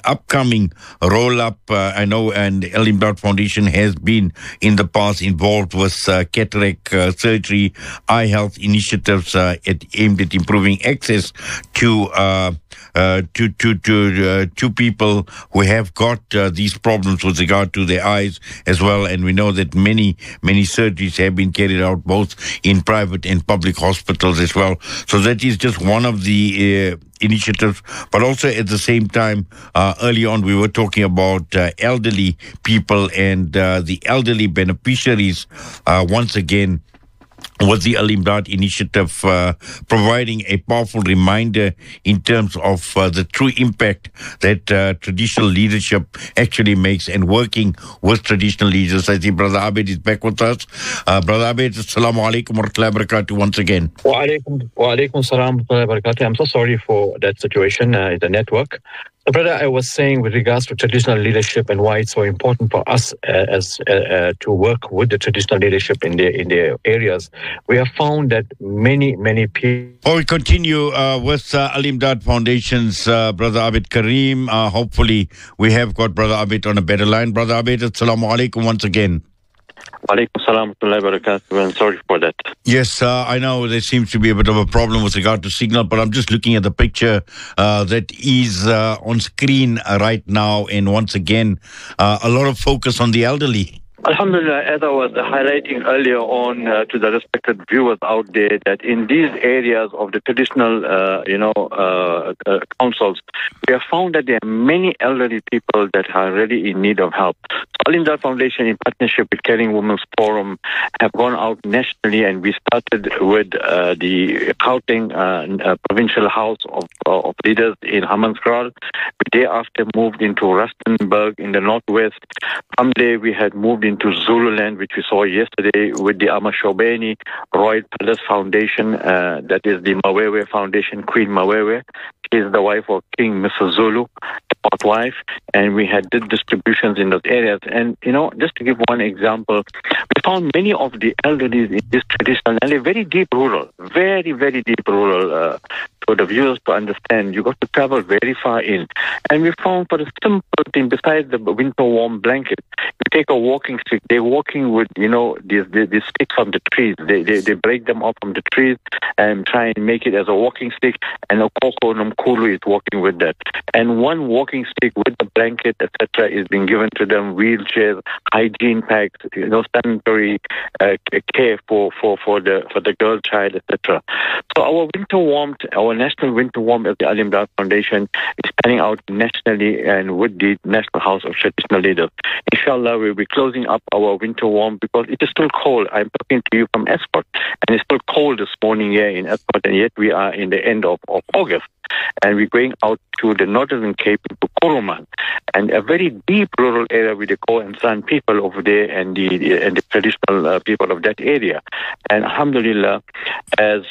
upcoming roll-up. I know, and El Imdad Foundation has been in the past involved with cataract surgery, eye health initiatives aimed at improving access to people who have got these problems with regard to their eyes as well. And we know that many surgeries have been carried out both in private and public hospitals as well. So that is just one of the initiatives. But also at the same time, early on we were talking about elderly people and the elderly beneficiaries once again was the Al Imdad initiative providing a powerful reminder in terms of the true impact that traditional leadership actually makes, and working with traditional leaders. I see Brother Abed is back with us. Brother Abed, Assalamu alaikum wa rahmatullahi wa barakatuh once again. Wa alaikum salam wa rahmatullahi wa barakatuh. I'm so sorry for that situation, the network. So, brother, I was saying with regards to traditional leadership and why it's so important for us to work with the traditional leadership in the areas. We have found that many people. Before we continue with Al Imdad Foundation's Brother Abed Kareem, hopefully we have got Brother Abed on a better line. Brother Abed, Assalamu alaikum once again. Walaikum salam wa rahmatullahi wa barakatuh, and sorry for that. Yes, I know there seems to be a bit of a problem with regard to signal, but I'm just looking at the picture that is on screen right now, and once again, a lot of focus on the elderly. Alhamdulillah, as I was highlighting earlier on to the respected viewers out there, that in these areas of the traditional, councils, we have found that there are many elderly people that are really in need of help. So Al Imdad Foundation, in partnership with Caring Women's Forum, have gone out nationally, and we started with the Gauteng Provincial House of Leaders in Hammanskraal. We thereafter moved into Rustenburg in the northwest. From there, we had moved into Zululand, which we saw yesterday with the Amashobeni Royal Palace Foundation, that is the Mawewe Foundation, Queen Mawewe. She is the wife of King Mrs. Zulu, the pot wife, and we had did distributions in those areas. And, just to give one example, we found many of the elderly in this traditional and very deep rural, very, very deep rural, for the viewers to understand, you got to travel very far in. And we found for the simple thing, besides the winter warm blanket, you take a walking stick. They're walking with, these sticks from the trees. They break them off from the trees and try and make it as a walking stick. And a Koko Nomkulu is walking with that. And one walking stick with the blanket, etc., is being given to them, wheelchairs, hygiene packs, sanitary care for the girl child, etc. So our winter warmth, our national winter warmth of the Al Imdad Foundation is panning out nationally and with the National House of Traditional Leaders. Inshallah, we'll be closing up our winter warmth because it is still cold. I'm talking to you from Escort, and it's still cold this morning here in Escort, and yet we are in the end of August. And we're going out to the Northern Cape, to Kuruman, and a very deep rural area with the Ko and San people over there, and the traditional people of that area. And alhamdulillah, as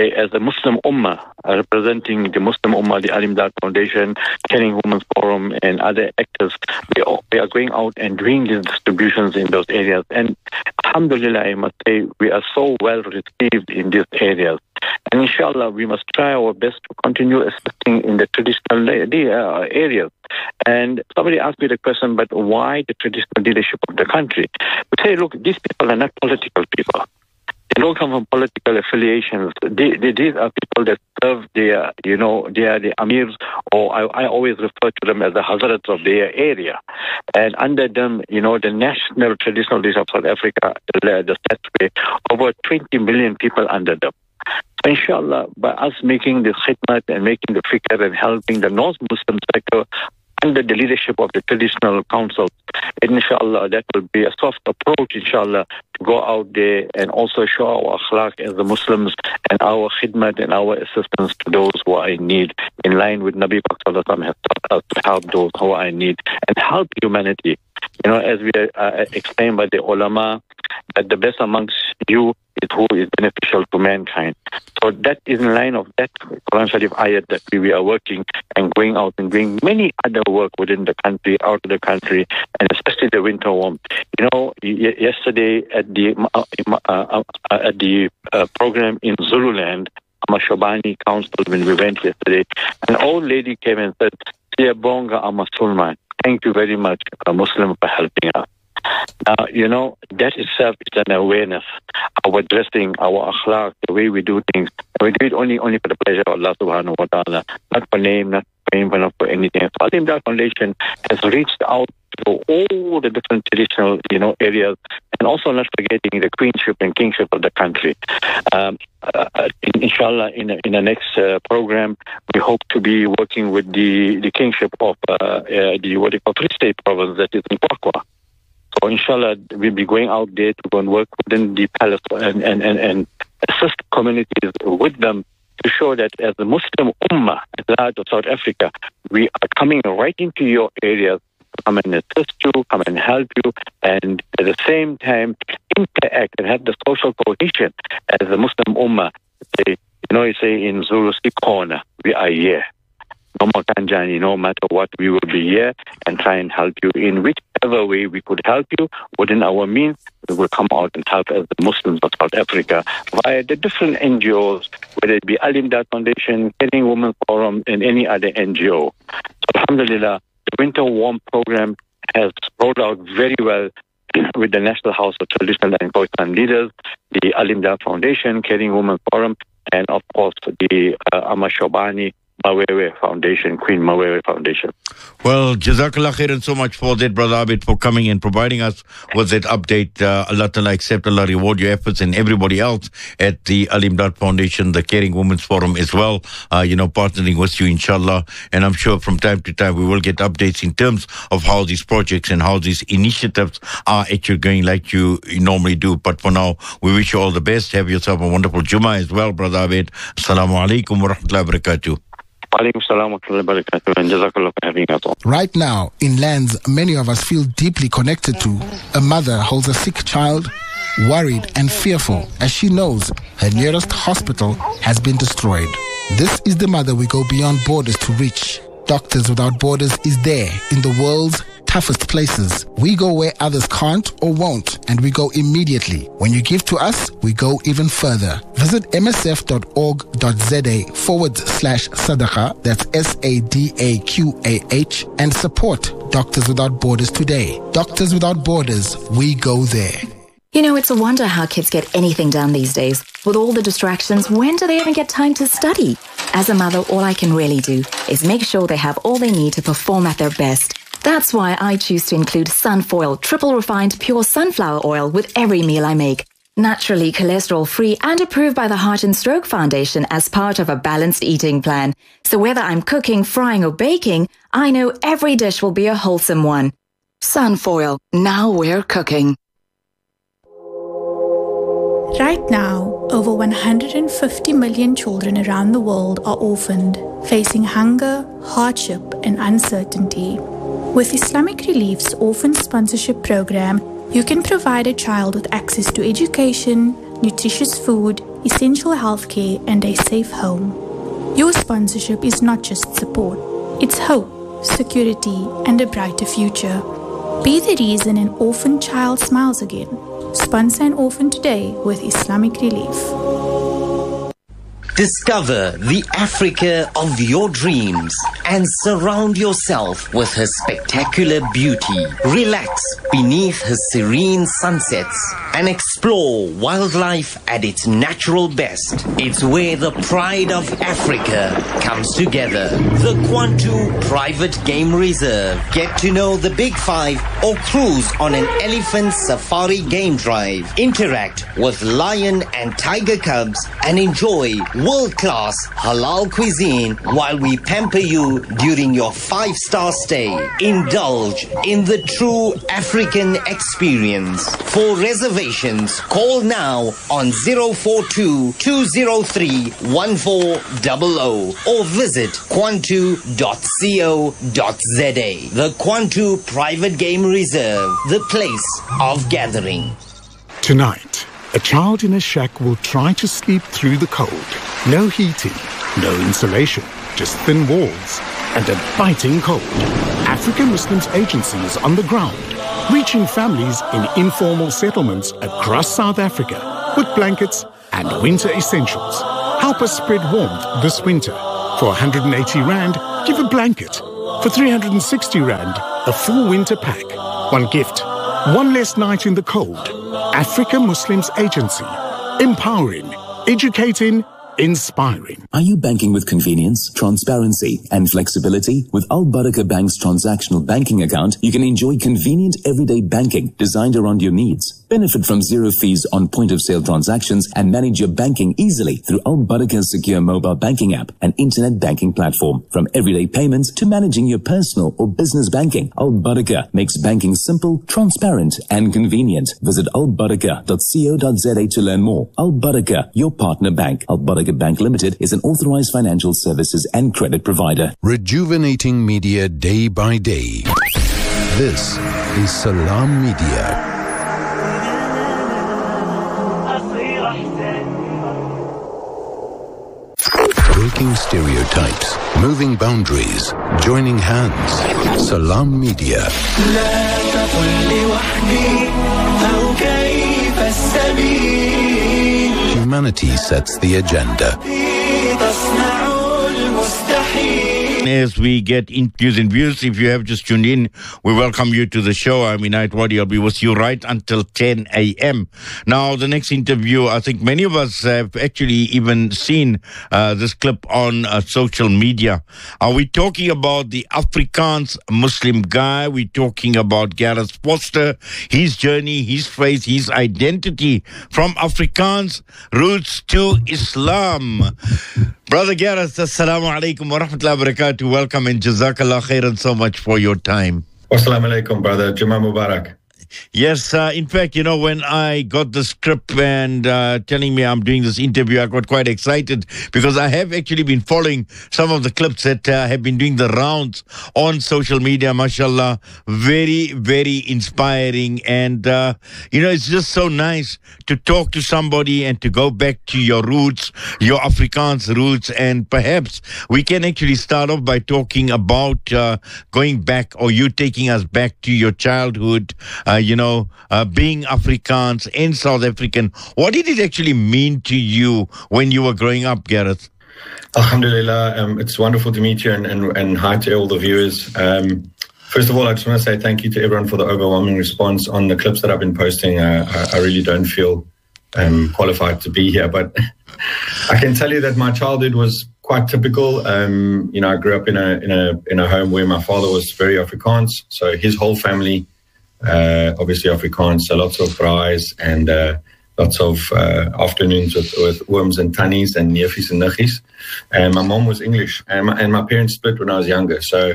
a Muslim Ummah, representing the Muslim Ummah, the Al Imdad Foundation, Caring Women's Forum, and other actors, we are going out and doing these distributions in those areas. And alhamdulillah, I must say, we are so well received in these areas. And inshallah, we must try our best to continue assisting in the traditional areas. And somebody asked me the question, but why the traditional leadership of the country? We say, look, these people are not political people. They don't come from political affiliations. These are people that serve they are the amirs, or I always refer to them as the hazrats of their area. And under them, the national traditional leaders of South Africa, the stats, over 20 million people under them. So inshallah, by us making this khidmat and making the fikr and helping the North Muslim sector under the leadership of the traditional council, inshallah, that will be a soft approach, inshallah, to go out there and also show our akhlaq as the Muslims and our khidmat and our assistance to those who are in need, in line with Nabi Pak Sallallahu Alaihi Wasallam has taught us to help those who are in need and help humanity. As we explained by the ulama, that the best amongst you is who is beneficial to mankind. So that is in line of that Quran Sharif ayat that we are working and going out and doing many other work within the country, out of the country, and especially the winter warmth. Yesterday at the program in Zululand, Amashobani Council, when we went yesterday, an old lady came and said, Bonga Amasulman. Thank you very much, Muslim, for helping us. Now, that itself is an awareness. Our dressing, our akhlaq, the way we do things. We do it only for the pleasure of Allah subhanahu wa ta'ala. Not for name, not for fame, not for anything. So Al-Imdad Foundation has reached out to all the different traditional, areas, and also not forgetting the queenship and kingship of the country. Inshallah, in the next program, we hope to be working with the kingship of the Free State province that is in Kwakwa. So inshallah, we'll be going out there to go and work within the palace and assist communities with them to show that as a Muslim Ummah, as large of South Africa, we are coming right into your areas to come and assist you, come and help you, and at the same time interact and have the social cohesion as a Muslim Ummah. You say in Zulu, Sikona, we are here. No matter what, we will be here and try and help you in whichever way we could help you within our means. We will come out and help as the Muslims of South Africa via the different NGOs, whether it be Al-Imdad Foundation, Caring Women Forum, and any other NGO. So alhamdulillah, the Winter Warm program has rolled out very well with the National House of Traditional and Khoisan Leaders, the Al-Imdad Foundation, Caring Women Forum, and of course the Amma Shobani Mawewe Foundation, Queen Mawewe Foundation. Well, Jazakallah khairan so much for that, Brother Abid, for coming and providing us with that update. Allah Ta'ala accept, Allah reward your efforts, and everybody else at the Al-Imdad Foundation, the Caring Women's Forum as well, partnering with you, inshallah. And I'm sure from time to time we will get updates in terms of how these projects and how these initiatives are actually going like you normally do. But for now, we wish you all the best. Have yourself a wonderful Jummah as well, Brother Abid. Assalamu alaikum wa rahmatullahi wa barakatuh. Right now, in lands many of us feel deeply connected to, a mother holds a sick child, worried and fearful as she knows her nearest hospital has been destroyed. This is the mother we go beyond borders to reach. Doctors Without Borders is there in the world's toughest places. We go where others can't or won't, and we go immediately. When you give to us, we go even further. Visit msf.org.za/sadaqa, that's SADAQAH, and support Doctors Without Borders today. Doctors Without Borders, we go there. It's a wonder how kids get anything done these days. With all the distractions, when do they even get time to study? As a mother, all I can really do is make sure they have all they need to perform at their best. That's why I choose to include Sunfoil triple refined pure sunflower oil with every meal I make. Naturally cholesterol-free and approved by the Heart and Stroke Foundation as part of a balanced eating plan. So whether I'm cooking, frying or baking, I know every dish will be a wholesome one. Sunfoil, now we're cooking. Right now, over 150 million children around the world are orphaned, facing hunger, hardship and uncertainty. With Islamic Relief's Orphan Sponsorship Program, you can provide a child with access to education, nutritious food, essential healthcare, and a safe home. Your sponsorship is not just support, it's hope, security, and a brighter future. Be the reason an orphan child smiles again. Sponsor an orphan today with Islamic Relief. Discover the Africa of your dreams and surround yourself with her spectacular beauty. Relax beneath her serene sunsets and explore wildlife at its natural best. It's where the pride of Africa comes together. The Kwantu Private Game Reserve. Get to know the Big Five or cruise on an elephant safari game drive. Interact with lion and tiger cubs and enjoy world-class halal cuisine while we pamper you during your 5-star stay. Indulge in the true African experience. For reservations, call now on 042-203-1400 or visit kwantu.co.za. The Kwantu Private Game Reserve, the place of gathering. Tonight, a child in a shack will try to sleep through the cold. No heating, no insulation, just thin walls and a biting cold. African Muslims Agency is on the ground, reaching families in informal settlements across South Africa with blankets and winter essentials. Help us spread warmth this winter. For 180 Rand, give a blanket. For For 360 Rand, a full winter pack. One gift, one less night in the cold. Africa Muslims Agency. Empowering, educating, inspiring. Are you banking with convenience, transparency, and flexibility? With Al Barakah Bank's transactional banking account, you can enjoy convenient everyday banking designed around your needs. Benefit from zero fees on point-of-sale transactions and manage your banking easily through Al Barakah's secure mobile banking app and internet banking platform. From everyday payments to managing your personal or business banking, Al Barakah makes banking simple, transparent, and convenient. Visit albarakah.co.za to learn more. Al Barakah, your partner bank. Al Barakah Bank Limited is an authorized financial services and credit provider. Rejuvenating media day by day. This is Salam Media. Breaking stereotypes, moving boundaries, joining hands. Salam Media. Humanity sets the agenda. As we get interviews and views, if you have just tuned in, we welcome you to the show. I'm Inayat Wadi. I'll be with you right until 10 a.m. Now, the next interview, I think many of us have actually even seen this clip on social media. Are we talking about the Afrikaans Muslim guy? We're talking about Gareth Foster, his journey, his faith, his identity from Afrikaans roots to Islam. Brother Gareth, assalamu alaikum wa rahmatullahi wa barakatuh. Welcome and jazakallah khairan so much for your time. Assalamu alaikum, brother. Jummah Mubarak. Yes, in fact, you know, when I got the script and telling me I'm doing this interview, I got quite excited because I have actually been following some of the clips that have been doing the rounds on social media, mashallah. Very, very inspiring. And, you know, it's just so nice to talk to somebody and to go back to your roots, your Afrikaans roots. And perhaps we can actually start off by talking about going back, or you taking us back to your childhood, being Afrikaans and South African. What did it actually mean to you when you were growing up, Gareth? Alhamdulillah, it's wonderful to meet you and hi to all the viewers. First of all, I just want to say thank you to everyone for the overwhelming response on the clips that I've been posting. I really don't feel qualified to be here, but I can tell you that my childhood was quite typical. I grew up in a home where my father was very Afrikaans, so his whole family obviously Afrikaans, so lots of braais and lots of afternoons with ooms and tannies and neefies and niggies. And my mom was English, and my parents split when I was younger. So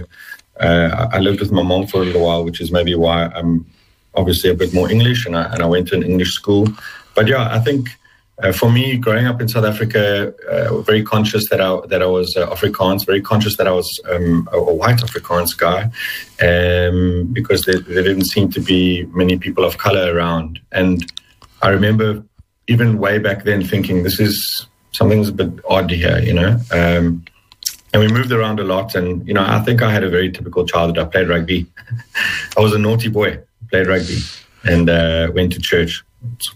I lived with my mom for a little while, which is maybe why I'm obviously a bit more English, and I went to an English school. But yeah, I think for me, growing up in South Africa, very conscious that I was Afrikaans, very conscious that I was a white Afrikaans guy, because there didn't seem to be many people of color around. And I remember even way back then thinking, something's a bit odd here, and we moved around a lot. And, I think I had a very typical childhood. I played rugby. I was a naughty boy, played rugby, and went to church.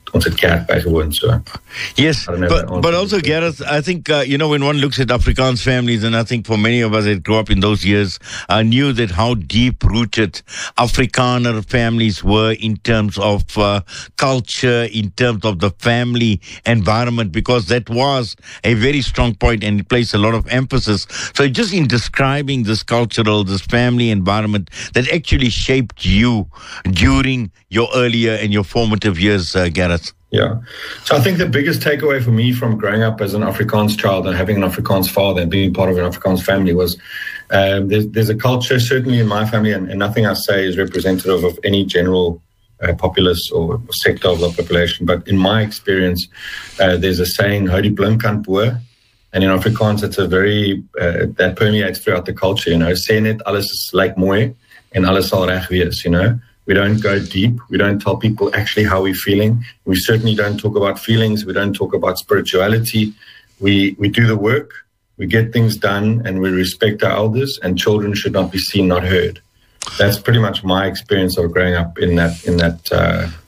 Yes, but also, Gareth, I think, when one looks at Afrikaans families, and I think for many of us that grew up in those years, knew that how deep-rooted Afrikaner families were in terms of culture, in terms of the family environment, because that was a very strong point and it placed a lot of emphasis. So just in describing this family environment that actually shaped you during your earlier and your formative years, Gareth. Yeah. So I think the biggest takeaway for me from growing up as an Afrikaans child and having an Afrikaans father and being part of an Afrikaans family was there's a culture, certainly in my family, and nothing I say is representative of any general populace or sector of the population. But in my experience, there's a saying, "Hou die blinkkant bo," and in Afrikaans, it's a very that permeates throughout the culture. Sê net alles lyk mooi en alles sal reg wees. We don't go deep. We don't tell people actually how we're feeling. We certainly don't talk about feelings. We don't talk about spirituality. We do the work. We get things done, and we respect our elders. And children should not be seen, not heard. That's pretty much my experience of growing up in that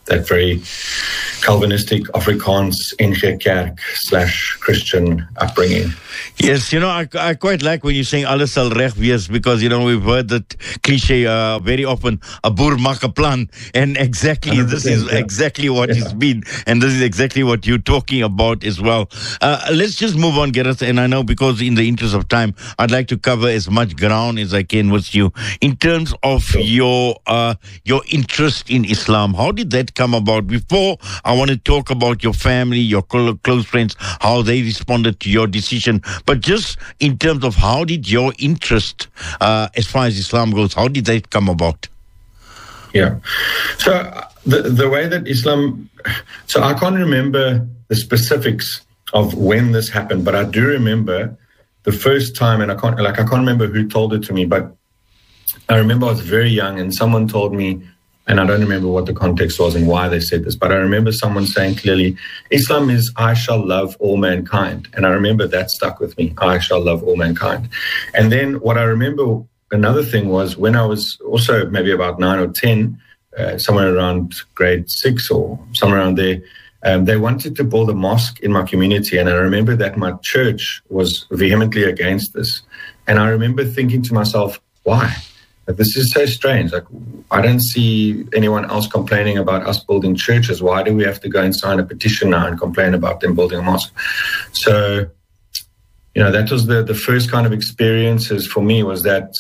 that very Calvinistic Afrikaans NG Kerk / Christian upbringing. Yes, I quite like when you're saying alles sal reg wees, because, we've heard that cliche very often, a boer maak 'n plan, and exactly this is exactly what it's been, and this is exactly what you're talking about as well. Let's just move on, Gareth, and I know because in the interest of time, I'd like to cover as much ground as I can with you. In terms of your interest in Islam, how did that come about? Before I want to talk about your family, your close friends, how they responded to your decision, but just in terms of how did your interest, as far as Islam goes, how did that come about? Yeah. So the way that Islam, so I can't remember the specifics of when this happened, but I do remember the first time, and I can't remember who told it to me, but I remember I was very young and someone told me, and I don't remember what the context was and why they said this, but I remember someone saying clearly, Islam is, I shall love all mankind. And I remember that stuck with me, I shall love all mankind. And then what I remember, another thing was when I was also maybe about 9 or 10, somewhere around grade 6 or somewhere around there, they wanted to build a mosque in my community. And I remember that my church was vehemently against this. And I remember thinking to myself, why? This is so strange. Like, I don't see anyone else complaining about us building churches. Why do we have to go and sign a petition now and complain about them building a mosque? So, that was the first kind of experiences for me, was that,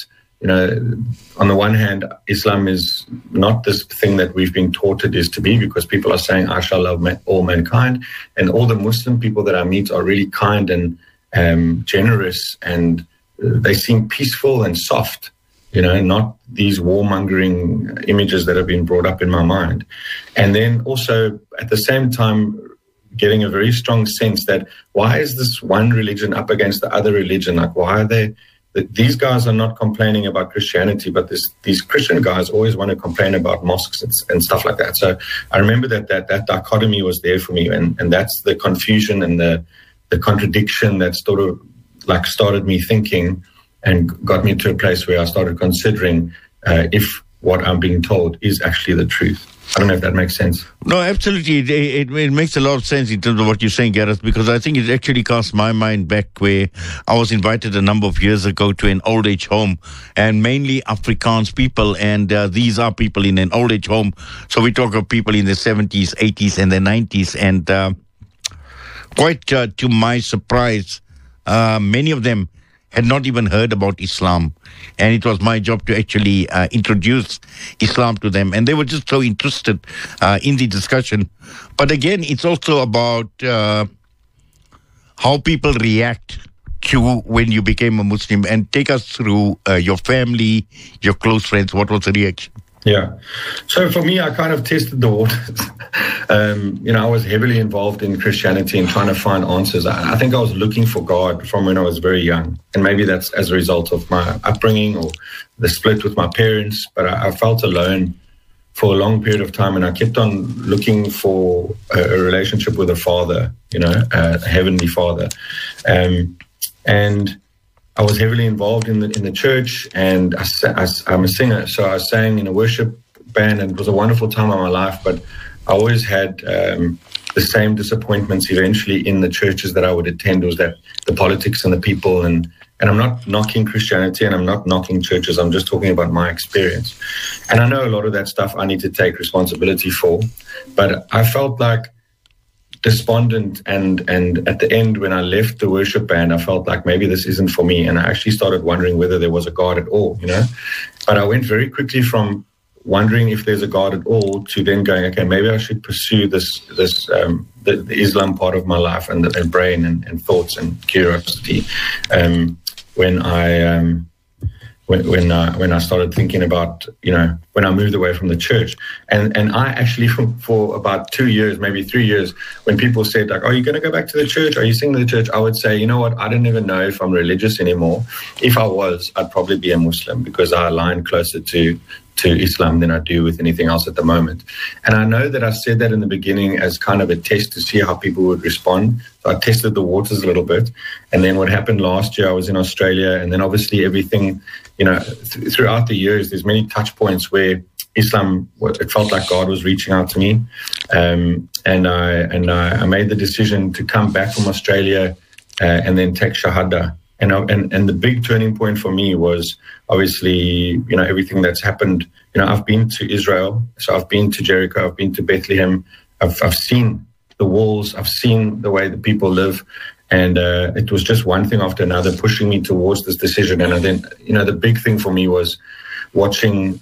on the one hand, Islam is not this thing that we've been taught it is to be, because people are saying, I shall love all mankind. And all the Muslim people that I meet are really kind and generous, and they seem peaceful and soft. Not these warmongering images that have been brought up in my mind. And then also at the same time, getting a very strong sense that why is this one religion up against the other religion? Like, why are these guys are not complaining about Christianity, but these Christian guys always want to complain about mosques and stuff like that. So I remember that dichotomy was there for me. And that's the confusion and the contradiction that sort of like started me thinking, and got me to a place where I started considering if what I'm being told is actually the truth. I don't know if that makes sense. No, absolutely. It makes a lot of sense in terms of what you're saying, Gareth, because I think it actually cast my mind back where I was invited a number of years ago to an old age home, and mainly Afrikaans people, and these are people in an old age home. So we talk of people in the 70s, 80s, and the 90s, and quite to my surprise, many of them had not even heard about Islam. And it was my job to actually introduce Islam to them. And they were just so interested in the discussion. But again, it's also about how people react to when you became a Muslim. And take us through your family, your close friends. What was the reaction? Yeah. So for me, I kind of tested the waters. I was heavily involved in Christianity and trying to find answers. I think I was looking for God from when I was very young. And maybe that's as a result of my upbringing or the split with my parents. But I felt alone for a long period of time. And I kept on looking for a relationship with a father, a heavenly father. And I was heavily involved in the church, and I'm a singer, so I sang in a worship band, and it was a wonderful time of my life. But I always had the same disappointments eventually in the churches that I would attend. Was that the politics and the people, and I'm not knocking Christianity and I'm not knocking churches. I'm just talking about my experience, and I know a lot of that stuff I need to take responsibility for. But I felt like despondent, and at the end when I left the worship band, I felt like maybe this isn't for me, and I actually started wondering whether there was a God at all, But I went very quickly from wondering if there's a God at all to then going, okay, maybe I should pursue the Islam part of my life and brain and thoughts and curiosity. When I started thinking about, when I moved away from the church. And I actually, for about 2 years, maybe 3 years, when people said, like, are you going to go back to the church? Are you singing to the church? I would say, you know what? I don't even know if I'm religious anymore. If I was, I'd probably be a Muslim, because I align closer to Islam than I do with anything else at the moment. And I know that I said that in the beginning as kind of a test to see how people would respond. So I tested the waters a little bit. And then what happened last year, I was in Australia, and then obviously everything, throughout the years, there's many touch points where Islam, it felt like God was reaching out to me. And I made the decision to come back from Australia and then take Shahada. And the big turning point for me was obviously, everything that's happened. I've been to Israel, so I've been to Jericho, I've been to Bethlehem. I've seen the walls, I've seen the way the people live. And it was just one thing after another pushing me towards this decision. And then, the big thing for me was watching,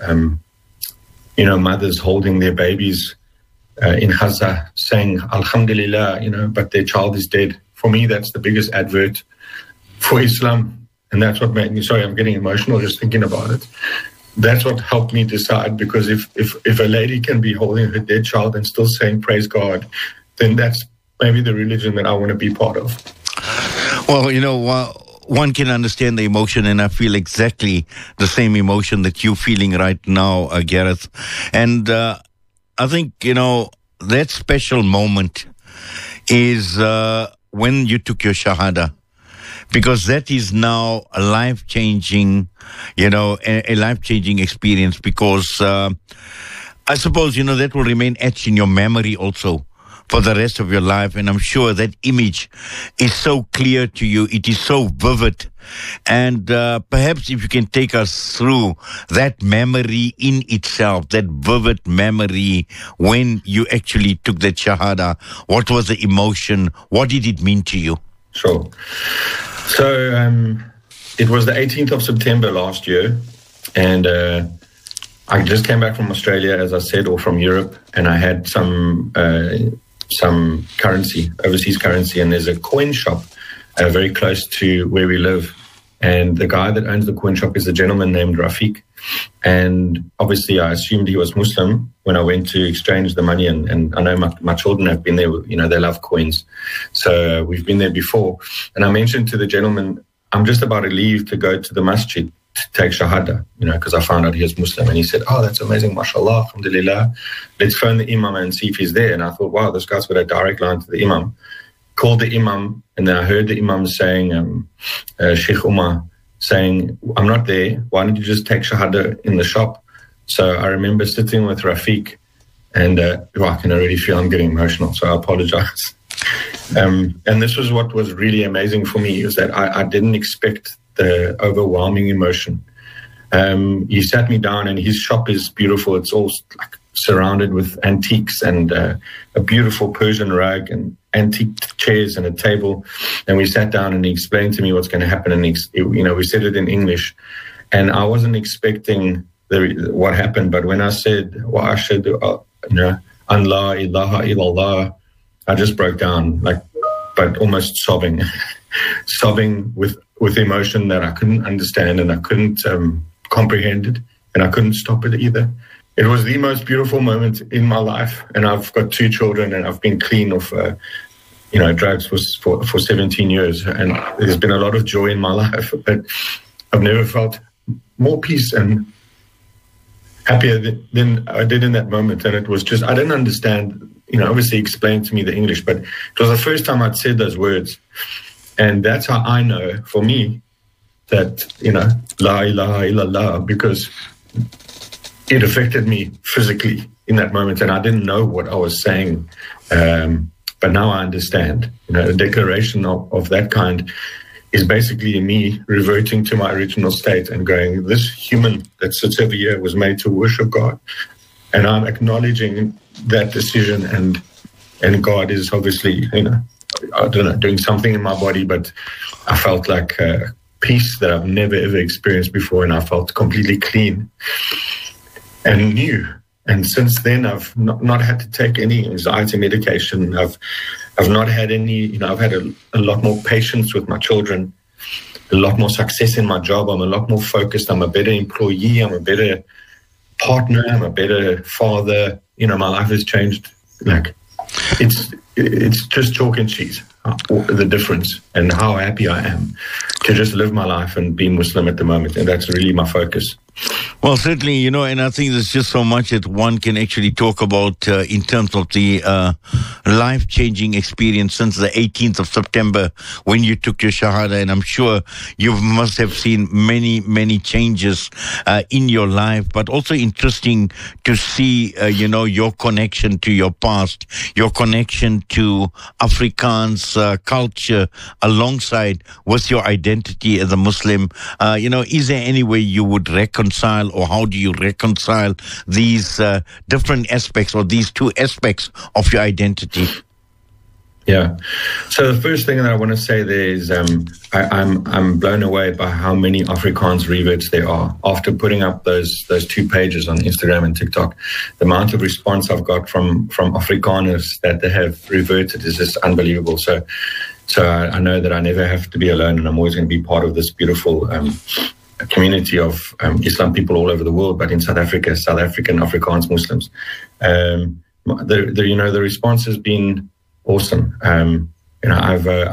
mothers holding their babies in Gaza saying, Alhamdulillah, but their child is dead. For me, that's the biggest advert for Islam. And that's what made me, sorry, I'm getting emotional just thinking about it. That's what helped me decide, because if a lady can be holding her dead child and still saying, praise God, then that's maybe the religion that I want to be part of. Well, one can understand the emotion, and I feel exactly the same emotion that you're feeling right now, Gareth. And I think, that special moment is when you took your Shahada, because that is now a life-changing, a life-changing experience, because I suppose, that will remain etched in your memory also for the rest of your life. And I'm sure that image is so clear to you. It is so vivid. And perhaps if you can take us through that memory in itself, that vivid memory when you actually took that Shahada, what was the emotion? What did it mean to you? Sure. So it was the 18th of September last year. And I just came back from Australia, as I said, or from Europe. And I had some currency, overseas currency, and there's a coin shop very close to where we live. And the guy that owns the coin shop is a gentleman named Rafiq. And obviously I assumed he was Muslim when I went to exchange the money. And I know my children have been there, they love coins. So we've been there before. And I mentioned to the gentleman, I'm just about to leave to go to the masjid to take Shahada, because I found out he was Muslim. And he said, oh, that's amazing, mashallah, alhamdulillah. Let's phone the imam and see if he's there. And I thought, wow, this guy's got a direct line to the imam. Called the imam, and then I heard the imam saying, Sheikh Umar, saying, I'm not there. Why don't you just take Shahada in the shop? So I remember sitting with Rafiq, and I can already feel I'm getting emotional, so I apologize. And this was what was really amazing for me, is that I didn't expect the overwhelming emotion. He sat me down, and his shop is beautiful. It's all like surrounded with antiques and a beautiful Persian rug and antique chairs and a table. And we sat down, and he explained to me what's going to happen. And we said it in English, and I wasn't expecting what happened. But when I said, "Wa ashhadu an la ilaha illallah," I just broke down, but almost sobbing, sobbing with emotion that I couldn't understand, and I couldn't comprehend it, and I couldn't stop it either. It was the most beautiful moment in my life, and I've got 2 children, and I've been clean of, drugs for 17 years, and there's been a lot of joy in my life, but I've never felt more peace and happier than I did in that moment. And it was just, I didn't understand, obviously explained to me the English, but it was the first time I'd said those words. And that's how I know, for me, that, la ilaha illallah, because it affected me physically in that moment, and I didn't know what I was saying. But now I understand. A declaration of that kind is basically me reverting to my original state and going, this human that sits over here was made to worship God. And I'm acknowledging that decision, and God is obviously, I don't know, doing something in my body, but I felt like peace that I've never, ever experienced before, and I felt completely clean and new. And since then, I've not had to take any anxiety medication. I've not had any, I've had a lot more patience with my children, a lot more success in my job. I'm a lot more focused. I'm a better employee. I'm a better partner. I'm a better father. My life has changed. It's just chalk and cheese, the difference, and how happy I am just live my life and be Muslim at the moment. And that's really my focus. Well, certainly, you know, and I think there's just so much that one can actually talk about in terms of the life-changing experience since the 18th of September when you took your Shahada. And I'm sure you must have seen many, many changes in your life, but also interesting to see, you know, your connection to your past, your connection to Afrikaans culture alongside with your identity as a Muslim. You know, is there any way you would reconcile, or how do you reconcile these different aspects or these two aspects of your identity? Yeah. So the first thing that I want to say there is I'm blown away by how many Afrikaans reverts there are. After putting up those 2 pages on Instagram and TikTok, the amount of response I've got from Afrikaners that they have reverted is just unbelievable. So I know that I never have to be alone, and I'm always going to be part of this beautiful community of Islam people all over the world, but in South Africa, South African Afrikaans Muslims. The response has been awesome. You know,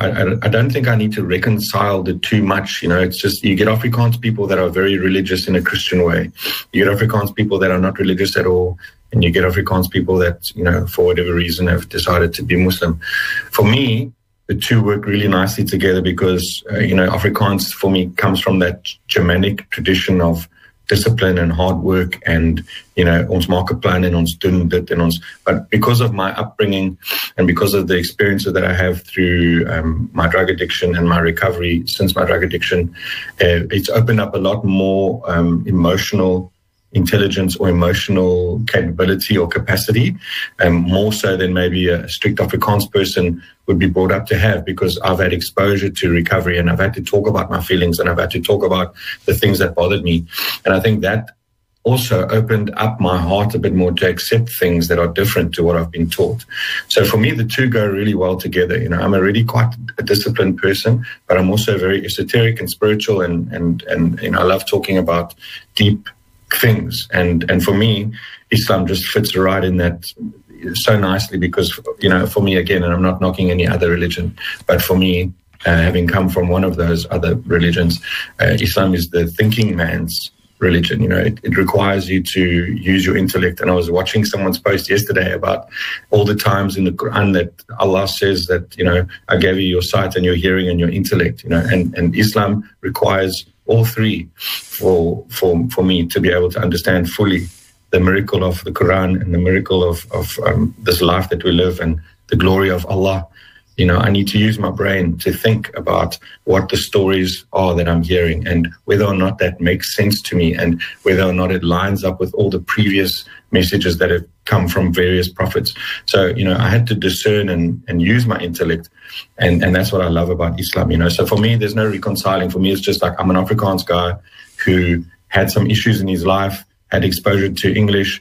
I don't think I need to reconcile the too much. You know, it's just you get Afrikaans people that are very religious in a Christian way. You get Afrikaans people that are not religious at all, and you get Afrikaans people that, you know, for whatever reason have decided to be Muslim. For me, the two work really nicely together because, you know, Afrikaans for me comes from that Germanic tradition of discipline and hard work and, you know, ons maak 'n plan en ons doen dit en ons. But because of my upbringing and because of the experiences that I have through my drug addiction and my recovery since my drug addiction, it's opened up a lot more emotional intelligence or emotional capability or capacity, more so than maybe a strict Afrikaans person would be brought up to have, because I've had exposure to recovery and I've had to talk about my feelings and I've had to talk about the things that bothered me. And I think that also opened up my heart a bit more to accept things that are different to what I've been taught. So for me, the two go really well together. You know, I'm already quite a disciplined person, but I'm also very esoteric and spiritual and you know, I love talking about deep things, and for me, Islam just fits right in that so nicely because, you know, for me again, and I'm not knocking any other religion, but for me, having come from one of those other religions, Islam is the thinking man's religion. You know, it requires you to use your intellect. And I was watching someone's post yesterday about all the times in the Quran that Allah says that, you know, I gave you your sight and your hearing and your intellect, you know, and Islam requires all three for me to be able to understand fully the miracle of the Quran and the miracle of this life that we live and the glory of Allah. You know, I need to use my brain to think about what the stories are that I'm hearing and whether or not that makes sense to me and whether or not it lines up with all the previous messages that have come from various prophets. So, you know, I had to discern and use my intellect. And that's what I love about Islam, you know. So for me, there's no reconciling. For me, it's just like I'm an Afrikaans guy who had some issues in his life, had exposure to English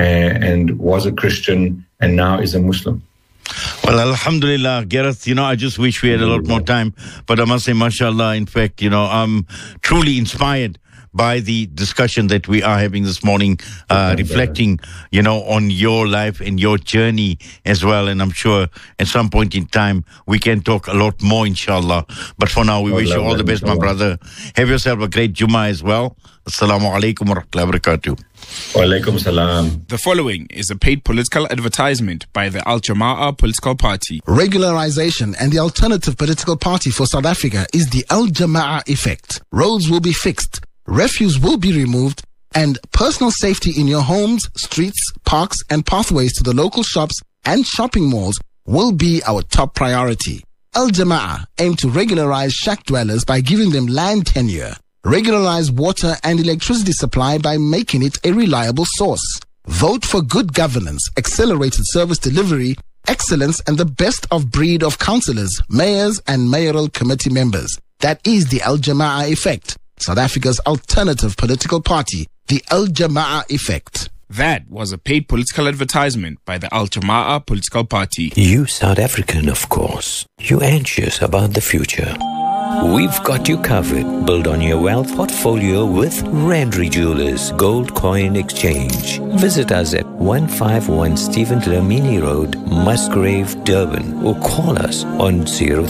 and was a Christian and now is a Muslim. Well, alhamdulillah, Gareth, you know, I just wish we had a lot more time, but I must say, mashallah, in fact, you know, I'm truly inspired by the discussion that we are having this morning, reflecting, you know, on your life and your journey as well. And I'm sure at some point in time, we can talk a lot more, inshallah. But for now, we wish you all the best, my brother. Have yourself a great Jummah as well. Assalamu alaikum wa rahmatullahi wa barakatuh. Wa alaikum salam. The following is a paid political advertisement by the Al Jama'ah political party. Regularization and the alternative political party for South Africa is the Al Jama'ah effect. Roads will be fixed, refuse will be removed, and personal safety in your homes, streets, parks, and pathways to the local shops and shopping malls will be our top priority. Al Jama'ah aim to regularize shack dwellers by giving them land tenure. Regularize water and electricity supply by making it a reliable source. Vote for good governance, accelerated service delivery, excellence, and the best of breed of councillors, mayors, and mayoral committee members. That is the Al Jama'ah effect. South Africa's alternative political party, the Al Jama'ah effect. That was a paid political advertisement by the Al Jama'ah political party. You South African, of course. You anxious about the future. We've got you covered. Build on your wealth portfolio with Randry Jewelers Gold Coin Exchange. Visit us at 151 Stephen Dlamini Road, Musgrave, Durban, or call us on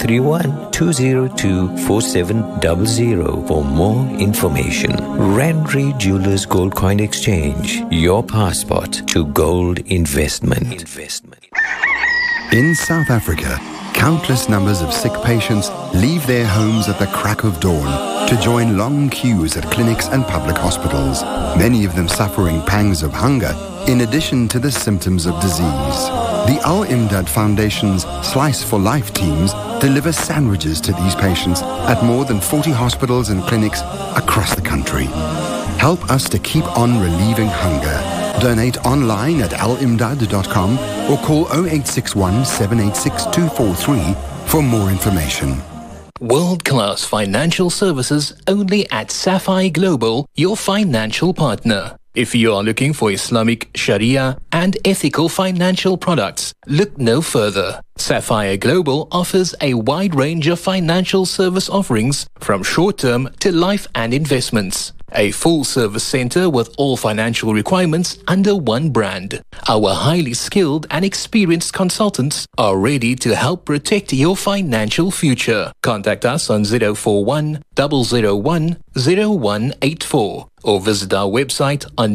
031-202-4700 for more information. Randry Jewelers Gold Coin Exchange, your passport to gold investment. In South Africa, countless numbers of sick patients leave their homes at the crack of dawn to join long queues at clinics and public hospitals, many of them suffering pangs of hunger in addition to the symptoms of disease. The Al Imdad Foundation's Slice for Life teams deliver sandwiches to these patients at more than 40 hospitals and clinics across the country. Help us to keep on relieving hunger. Donate online at alimdad.com or call 0861 786 243 for more information. World-class financial services only at Sapphire Global, your financial partner. If you are looking for Islamic, Sharia and ethical financial products, look no further. Sapphire Global offers a wide range of financial service offerings from short-term to life and investments. A full-service center with all financial requirements under one brand. Our highly skilled and experienced consultants are ready to help protect your financial future. Contact us on 041 001 0184 or visit our website on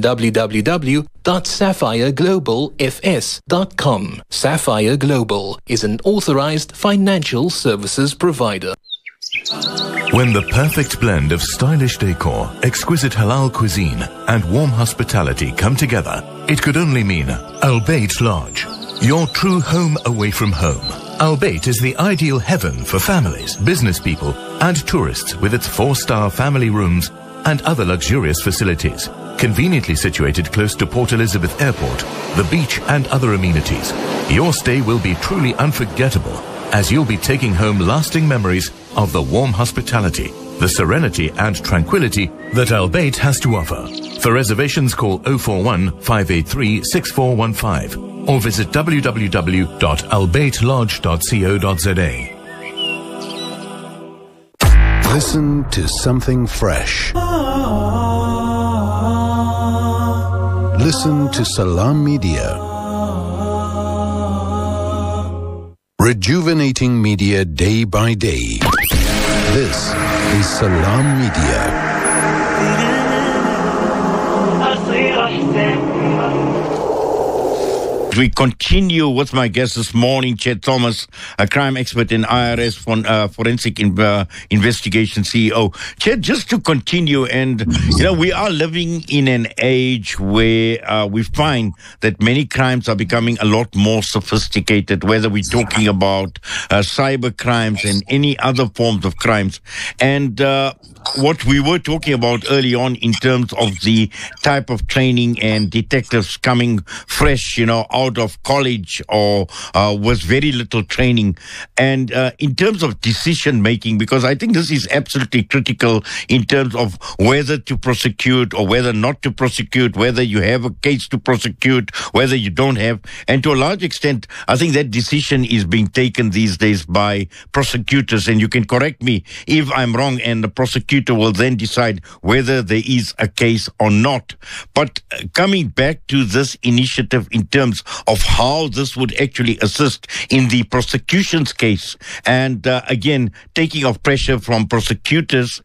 www.sapphireglobalfs.com. Sapphire Global is an authorized financial services provider. When the perfect blend of stylish decor, exquisite halal cuisine, and warm hospitality come together, it could only mean Al Bayt Lodge, your true home away from home. Al Bayt is the ideal heaven for families, business people, and tourists with its 4-star family rooms and other luxurious facilities. Conveniently situated close to Port Elizabeth Airport, the beach, and other amenities, your stay will be truly unforgettable, as you'll be taking home lasting memories of the warm hospitality, the serenity and tranquility that Al Bayt has to offer. For reservations, call 041 583 6415 or visit www.albaytlodge.co.za. Listen to something fresh. Listen to Salam Media. Rejuvenating media day by day. This is Salam Media. We continue with my guest this morning, Chet Thomas, a crime expert in IRS Forensic Investigation CEO. Chet, just to continue, and we are living in an age where we find that many crimes are becoming a lot more sophisticated, whether we're talking about cyber crimes and any other forms of crimes. And what we were talking about early on in terms of the type of training and detectives coming fresh, out of college or with very little training. And in terms of decision making, because I think this is absolutely critical in terms of whether to prosecute or whether not to prosecute, whether you have a case to prosecute, whether you don't have. And to a large extent, I think that decision is being taken these days by prosecutors. And you can correct me if I'm wrong, and the prosecutor will then decide whether there is a case or not. But coming back to this initiative in terms of how this would actually assist in the prosecution's case, and again, taking off pressure from prosecutors,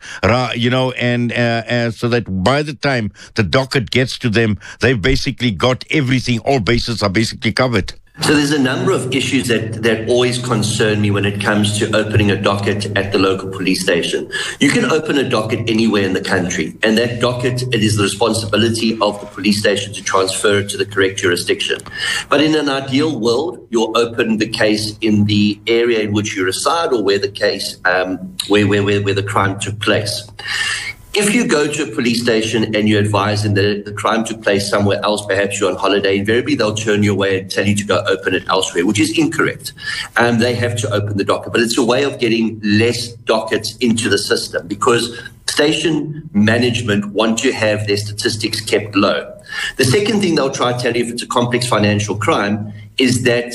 and so that by the time the docket gets to them, they've basically got everything, all bases are basically covered. So there's a number of issues that always concern me when it comes to opening a docket at the local police station. You can open a docket anywhere in the country, and that docket, it is the responsibility of the police station to transfer it to the correct jurisdiction. But in an ideal world, you'll open the case in the area in which you reside or where the case, where the crime took place. If you go to a police station and you advise them that the crime took place somewhere else, perhaps you're on holiday, invariably they'll turn you away and tell you to go open it elsewhere, which is incorrect. They have to open the docket. But it's a way of getting less dockets into the system because station management want to have their statistics kept low. The second thing they'll try to tell you if it's a complex financial crime is that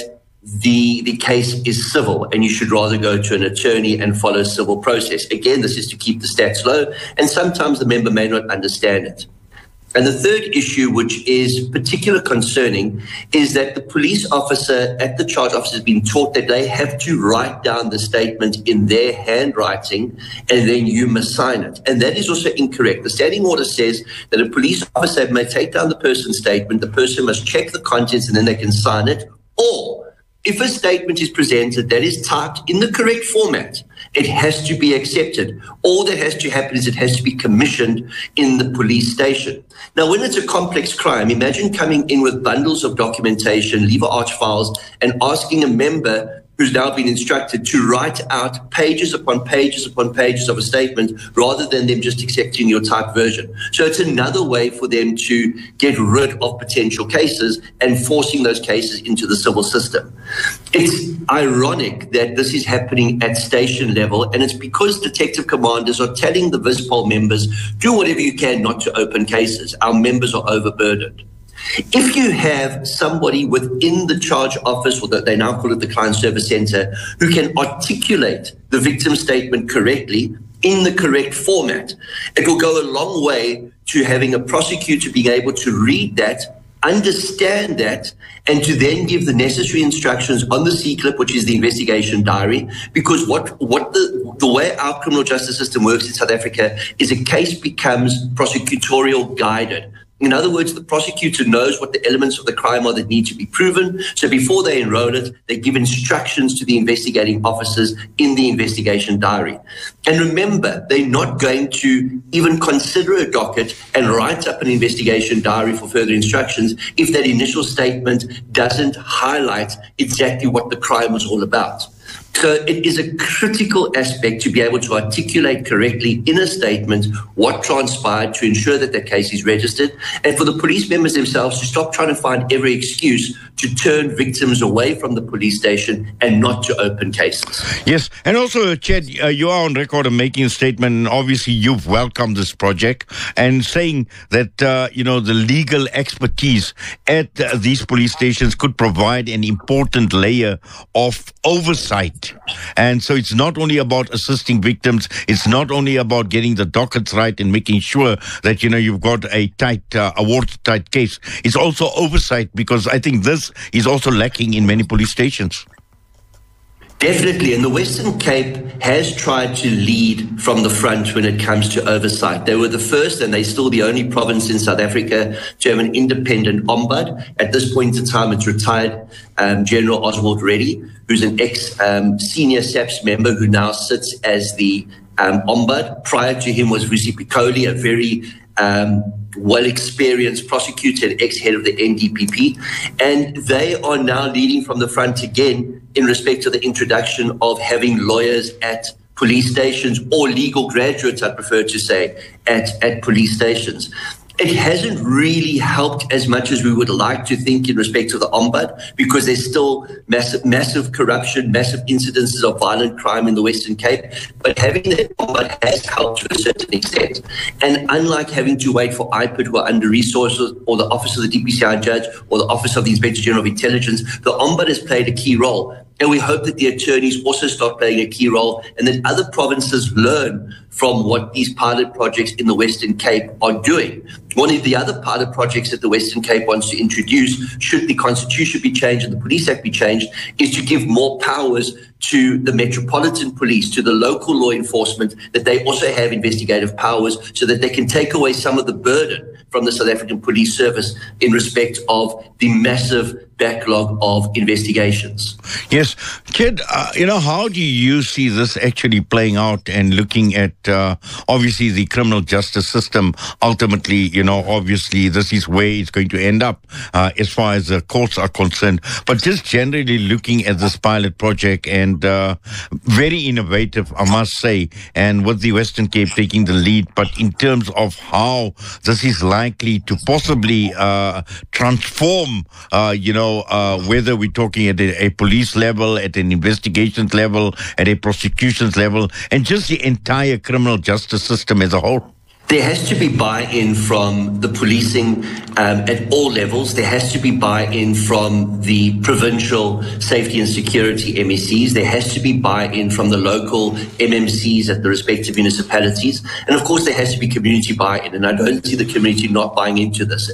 the case is civil and you should rather go to an attorney and follow civil process. Again, this is to keep the stats low, and sometimes the member may not understand it. And the third issue, which is particularly concerning, is that the police officer at the charge office has been taught that they have to write down the statement in their handwriting and then you must sign it. And that is also incorrect. The standing order says that a police officer may take down the person's statement, the person must check the contents and then they can sign it, or if a statement is presented that is typed in the correct format, it has to be accepted. All that has to happen is it has to be commissioned in the police station. Now, when it's a complex crime, imagine coming in with bundles of documentation, lever arch files, and asking a member who's now been instructed to write out pages upon pages upon pages of a statement rather than them just accepting your typed version. So it's another way for them to get rid of potential cases and forcing those cases into the civil system. It's ironic that this is happening at station level, and it's because detective commanders are telling the VISPOL members, do whatever you can not to open cases. Our members are overburdened. If you have somebody within the charge office, or they now call it the client service center, who can articulate the victim statement correctly in the correct format, it will go a long way to having a prosecutor being able to read that, understand that, and to then give the necessary instructions on the C-clip, which is the investigation diary, because what the way our criminal justice system works in South Africa is a case becomes prosecutorial guided. In other words, the prosecutor knows what the elements of the crime are that need to be proven. So before they enroll it, they give instructions to the investigating officers in the investigation diary. And remember, they're not going to even consider a docket and write up an investigation diary for further instructions if that initial statement doesn't highlight exactly what the crime was all about. So it is a critical aspect to be able to articulate correctly in a statement what transpired to ensure that that case is registered, and for the police members themselves to stop trying to find every excuse to turn victims away from the police station and not to open cases. Yes, and also, Ched, you are on record of making a statement, and obviously you've welcomed this project and saying that, the legal expertise at these police stations could provide an important layer of oversight. And so it's not only about assisting victims, it's not only about getting the dockets right and making sure that, you've got a watertight case. It's also oversight, because I think this is also lacking in many police stations. Definitely, and the Western Cape has tried to lead from the front when it comes to oversight. They were the first, and they're still the only province in South Africa to have an independent ombud. At this point in time, it's retired General Oswald Reddy, who's an ex-senior SAPS member who now sits as the ombud. Prior to him was Risi Pikoli, a very well-experienced prosecutor and ex-head of the NDPP. And they are now leading from the front again in respect to the introduction of having lawyers at police stations, or legal graduates, I prefer to say, at police stations. It hasn't really helped as much as we would like to think in respect to the ombud, because there's still massive corruption, massive incidences of violent crime in the Western Cape. But having that ombud has helped to a certain extent. And unlike having to wait for IPID, who are under-resourced, or the Office of the DPCI Judge, or the Office of the Inspector General of Intelligence, the ombud has played a key role. And we hope that the attorneys also start playing a key role, and that other provinces learn from what these pilot projects in the Western Cape are doing. One of the other pilot projects that the Western Cape wants to introduce, should the Constitution be changed and the Police Act be changed, is to give more powers to the Metropolitan Police, to the local law enforcement, that they also have investigative powers, so that they can take away some of the burden from the South African Police Service in respect of the massive backlog of investigations. Yes. Kid, how do you see this actually playing out, and looking at, obviously, the criminal justice system? Ultimately, obviously, this is where it's going to end up as far as the courts are concerned. But just generally looking at this pilot project, and very innovative, I must say, and with the Western Cape taking the lead, but in terms of how this is likely to possibly transform, whether we're talking at a police level, at an investigations level, at a prosecutions level, and just the entire criminal justice system as a whole. There has to be buy-in from the policing at all levels. There has to be buy-in from the provincial safety and security MECs. There has to be buy-in from the local MMCs at the respective municipalities. And of course, there has to be community buy-in. And I don't see the community not buying into this.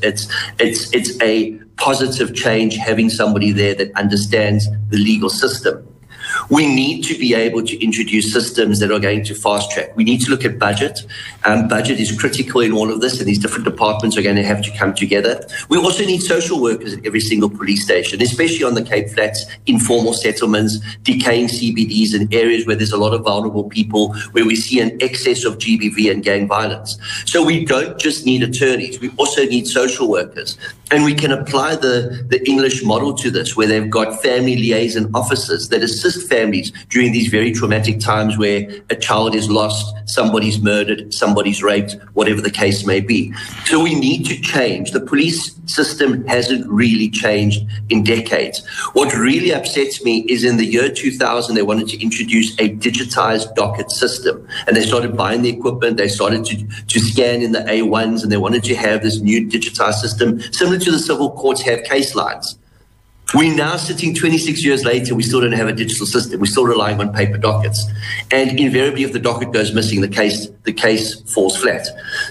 It's a positive change having somebody there that understands the legal system. We need to be able to introduce systems that are going to fast track. We need to look at budget. Budget is critical in all of this, and these different departments are going to have to come together. We also need social workers at every single police station, especially on the Cape Flats, informal settlements, decaying CBDs and areas where there's a lot of vulnerable people, where we see an excess of GBV and gang violence. So we don't just need attorneys, we also need social workers. And we can apply the English model to this, where they've got family liaison officers that assist families during these very traumatic times where a child is lost, somebody's murdered, somebody's raped, whatever the case may be. So we need to change. The police system hasn't really changed in decades. What really upsets me is in the year 2000, they wanted to introduce a digitized docket system. And they started buying the equipment, they started to scan in the A1s, and they wanted to have this new digitized system, similar to the civil courts have case lines. We're now sitting 26 years later, we still don't have a digital system. We're still relying on paper dockets. And invariably, if the docket goes missing, the case falls flat.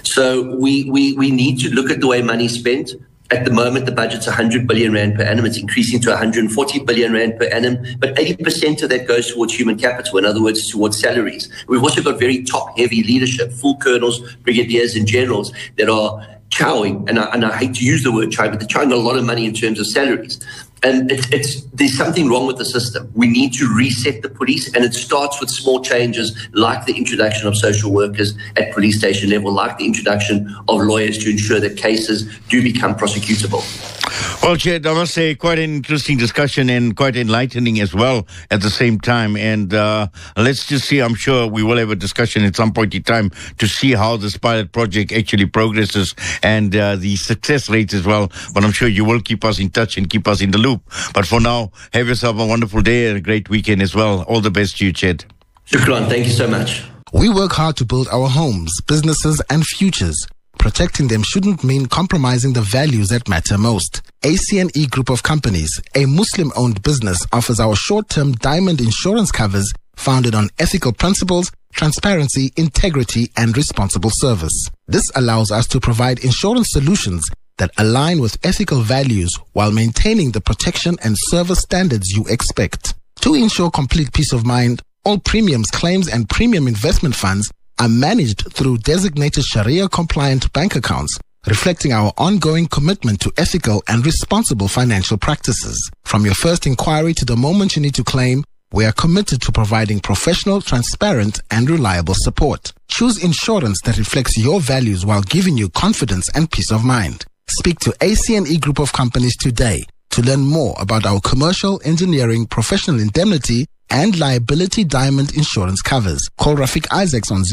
So we need to look at the way money is spent. At the moment, the budget's 100 billion rand per annum. It's increasing to 140 billion rand per annum, but 80% of that goes towards human capital, in other words, towards salaries. We've also got very top-heavy leadership, full colonels, brigadiers, and generals that are chowing, and I hate to use the word chow, but they're chowing a lot of money in terms of salaries. And there's something wrong with the system. We need to reset the police, and it starts with small changes like the introduction of social workers at police station level, like the introduction of lawyers to ensure that cases do become prosecutable. Well, Chair, I must say, quite an interesting discussion and quite enlightening as well at the same time. And let's just see, I'm sure we will have a discussion at some point in time to see how this pilot project actually progresses and the success rates as well. But I'm sure you will keep us in touch and keep us in the loop. But for now, have yourself a wonderful day and a great weekend as well. All the best to you, Ched. Shukran, thank you so much. We work hard to build our homes, businesses and futures. Protecting them shouldn't mean compromising the values that matter most. ACNE Group of Companies, a Muslim-owned business, offers our short-term diamond insurance covers founded on ethical principles, transparency, integrity and responsible service. This allows us to provide insurance solutions that align with ethical values while maintaining the protection and service standards you expect. To ensure complete peace of mind, all premiums, claims and premium investment funds are managed through designated Sharia-compliant bank accounts, reflecting our ongoing commitment to ethical and responsible financial practices. From your first inquiry to the moment you need to claim, we are committed to providing professional, transparent, and reliable support. Choose insurance that reflects your values while giving you confidence and peace of mind. Speak to ACNE Group of Companies today to learn more about our commercial, engineering, professional indemnity, and liability diamond insurance covers. Call Rafiq Isaacs on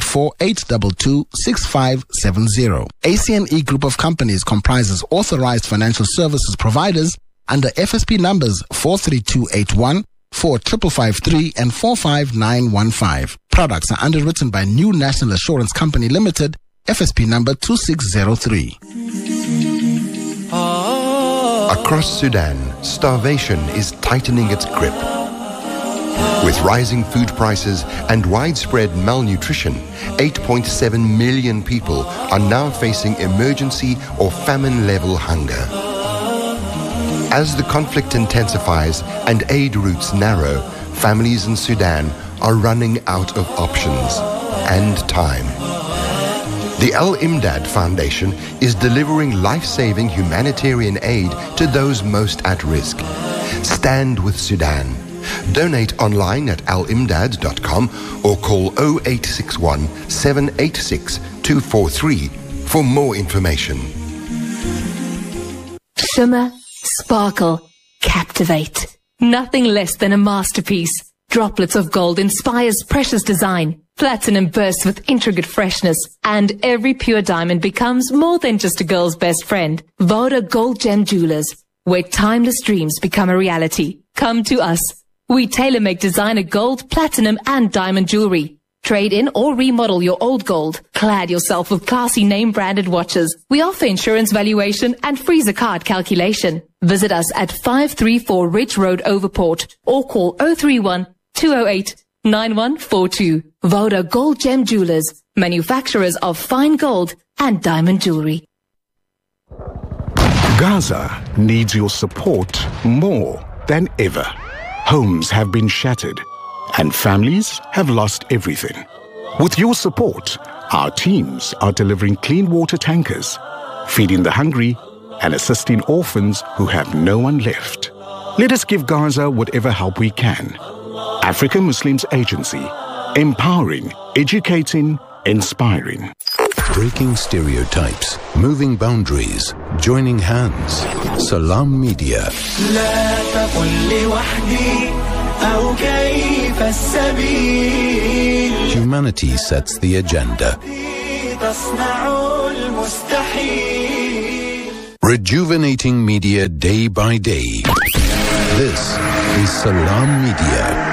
084-822-6570. ACNE Group of Companies comprises authorized financial services providers under FSP numbers 43281, 4553 and 45915. Products are underwritten by New National Assurance Company Limited, FSP number 2603. Across Sudan, starvation is tightening its grip. With rising food prices and widespread malnutrition, 8.7 million people are now facing emergency or famine-level hunger. As the conflict intensifies and aid routes narrow, families in Sudan are running out of options and time. The Al Imdad Foundation is delivering life-saving humanitarian aid to those most at risk. Stand with Sudan. Donate online at alimdad.com or call 0861 786 243 for more information. Shimmer, sparkle, captivate. Nothing less than a masterpiece. Droplets of gold inspires precious design. Platinum bursts with intricate freshness, and every pure diamond becomes more than just a girl's best friend. Voda Gold Gem Jewelers, where timeless dreams become a reality. Come to us. We tailor-make designer gold, platinum, and diamond jewelry. Trade in or remodel your old gold. Clad yourself with classy name-branded watches. We offer insurance valuation and freezer card calculation. Visit us at 534 Ridge Road, Overport, or call 031 208 9142. Voda Gold Gem Jewelers, manufacturers of fine gold and diamond jewelry. Gaza needs your support more than ever. Homes have been shattered and families have lost everything. With your support, our teams are delivering clean water tankers, feeding the hungry and assisting orphans who have no one left. Let us give Gaza whatever help we can. African Muslims Agency, empowering, educating, inspiring. Breaking stereotypes, moving boundaries, joining hands. Salam Media. Humanity sets the agenda. Rejuvenating media day by day. This is Salam Media.